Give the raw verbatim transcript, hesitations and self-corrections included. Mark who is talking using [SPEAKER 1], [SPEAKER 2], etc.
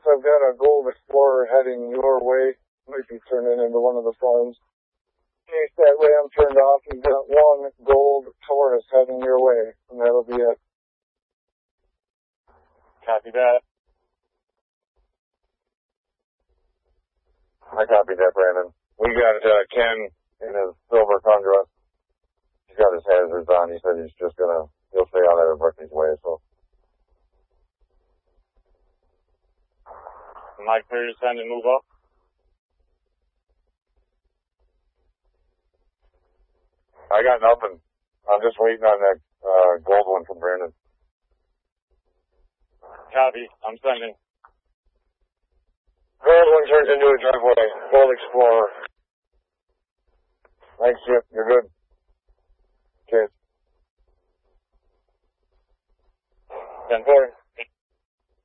[SPEAKER 1] Yes, I've got a Gold Explorer heading your way. Might be turning into one of the farms. In case that ram turned off, you've got one Gold Taurus heading your way, and that'll be it.
[SPEAKER 2] Copy that.
[SPEAKER 1] I copied that, Brandon. We got uh, Ken in his silver Tundra. He's got his hazards on. He said he's just gonna, he'll stay out of Brittany's way, so.
[SPEAKER 2] Mike, clear to send and move up.
[SPEAKER 1] I got nothing. I'm just waiting on that uh, gold one from Brandon.
[SPEAKER 2] Copy. I'm sending.
[SPEAKER 1] Gold one turns into a driveway. Gold Explorer. Thanks, Chip. You're good. Okay.
[SPEAKER 2] ten four.